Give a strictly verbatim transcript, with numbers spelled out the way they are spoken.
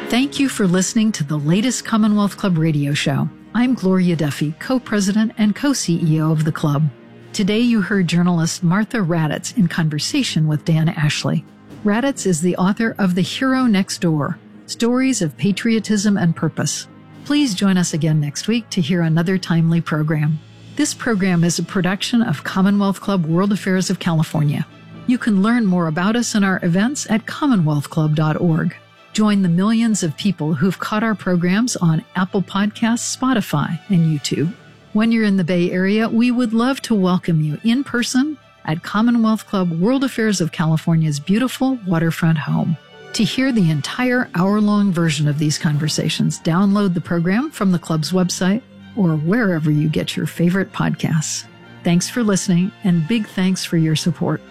Thank you for listening to the latest Commonwealth Club radio show. I'm Gloria Duffy, co-president and co-C E O of the club. Today you heard journalist Martha Raddatz in conversation with Dan Ashley. Raddatz is the author of The Hero Next Door, Stories of Patriotism and Purpose. Please join us again next week to hear another timely program. This program is a production of Commonwealth Club World Affairs of California. You can learn more about us and our events at commonwealth club dot org. Join the millions of people who've caught our programs on Apple Podcasts, Spotify, and YouTube. When you're in the Bay Area, we would love to welcome you in person at Commonwealth Club World Affairs of California's beautiful waterfront home. To hear the entire hour-long version of these conversations, download the program from the club's website or wherever you get your favorite podcasts. Thanks for listening, and big thanks for your support.